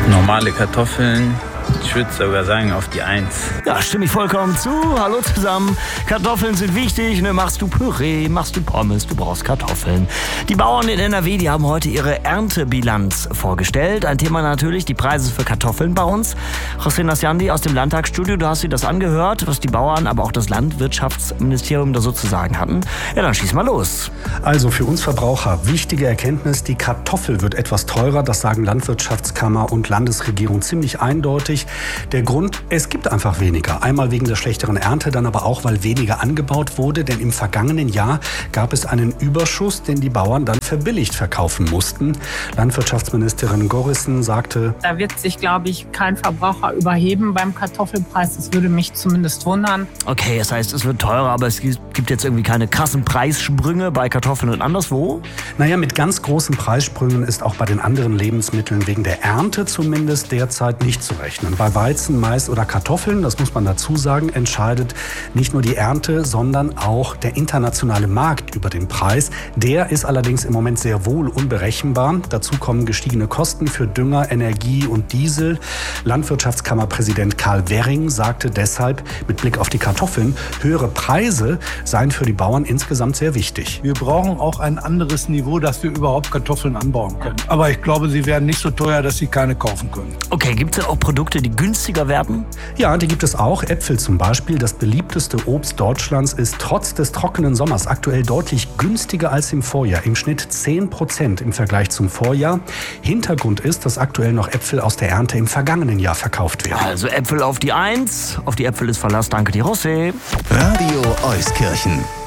Normale Kartoffeln, ich würde sogar sagen auf die 1. Ja, stimme ich vollkommen zu. Hallo zusammen. Kartoffeln sind wichtig. Ne? Machst du Püree, machst du Pommes, du brauchst Kartoffeln. Die Bauern in NRW, die haben heute ihre Erntebilanz vorgestellt. Ein Thema natürlich, die Preise für Kartoffeln bei uns. José Nasciandi aus dem Landtagsstudio, du hast dir das angehört, was die Bauern, aber auch das Landwirtschaftsministerium da so zu sagen hatten. Ja, dann schieß mal los. Also für uns Verbraucher, wichtige Erkenntnis, die Kartoffel wird etwas teurer. Das sagen Landwirtschaftskammer und Landesregierung ziemlich eindeutig. Der Grund, es gibt einfach weniger. Einmal wegen der schlechteren Ernte, dann aber auch, weil weniger angebaut wurde. Denn im vergangenen Jahr gab es einen Überschuss, den die Bauern dann verbilligt verkaufen mussten. Landwirtschaftsministerin Gorissen sagte: Da wird sich, glaube ich, kein Verbraucher überheben beim Kartoffelpreis. Das würde mich zumindest wundern. Okay, das heißt, es wird teurer, aber es gibt jetzt irgendwie keine krassen Preissprünge bei Kartoffeln und anderswo? Naja, mit ganz großen Preissprüngen ist auch bei den anderen Lebensmitteln wegen der Ernte zumindest derzeit nicht zu rechnen. Bei Weizen, Mais oder Kartoffeln, das muss man dazu sagen, entscheidet nicht nur die Ernte, sondern auch der internationale Markt über den Preis. Der ist allerdings im Moment sehr wohl unberechenbar. Dazu kommen gestiegene Kosten für Dünger, Energie und Diesel. Landwirtschaftskammerpräsident Karl Werring sagte deshalb mit Blick auf die Kartoffeln, höhere Preise seien für die Bauern insgesamt sehr wichtig. Wir brauchen auch ein anderes Niveau, dass wir überhaupt Kartoffeln anbauen können. Aber ich glaube, sie werden nicht so teuer, dass Sie keine kaufen können. Okay, gibt es denn auch Produkte, die günstiger werden? Ja, die gibt es auch. Äpfel zum Beispiel. Das beliebteste Obst Deutschlands ist trotz des trockenen Sommers aktuell deutlich günstiger als im Vorjahr. Im Schnitt 10% im Vergleich zum Vorjahr. Hintergrund ist, dass aktuell noch Äpfel aus der Ernte im vergangenen Jahr verkauft werden. Also Äpfel auf die 1. Auf die Äpfel ist Verlass. Danke dir, José. Radio Euskirchen.